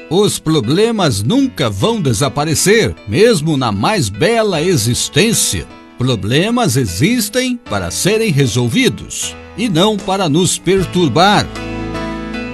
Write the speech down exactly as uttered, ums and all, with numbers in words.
Os problemas nunca vão desaparecer, mesmo na mais bela existência. Problemas existem para serem resolvidos e não para nos perturbar.